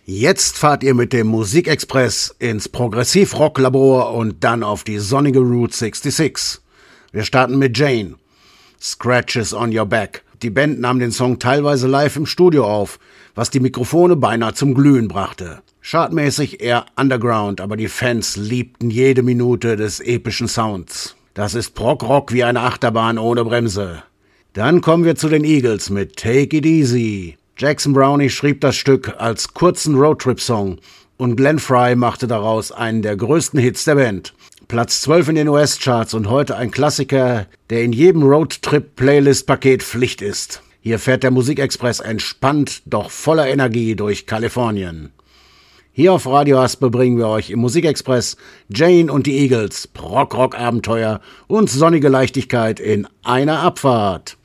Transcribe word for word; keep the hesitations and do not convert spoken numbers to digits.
Jetzt fahrt ihr mit dem Musikexpress ins Progressiv-Rock-Labor und dann auf die sonnige Route sechsundsechzig. Wir starten mit Jane. Scratches on Your Back. Die Band nahm den Song teilweise live im Studio auf, was die Mikrofone beinahe zum Glühen brachte. Chartmäßig eher Underground, aber die Fans liebten jede Minute des epischen Sounds. Das ist Prog-Rock wie eine Achterbahn ohne Bremse. Dann kommen wir zu den Eagles mit Take It Easy. Jackson Brownie schrieb das Stück als kurzen Roadtrip-Song und Glenn Frey machte daraus einen der größten Hits der Band. Platz zwölf in den U S-Charts und heute ein Klassiker, der in jedem Roadtrip-Playlist-Paket Pflicht ist. Hier fährt der Musikexpress entspannt, doch voller Energie durch Kalifornien. Hier auf Radio Aspe bringen wir euch im Musikexpress Jane und die Eagles, Prog-Rock-Abenteuer und sonnige Leichtigkeit in einer Abfahrt.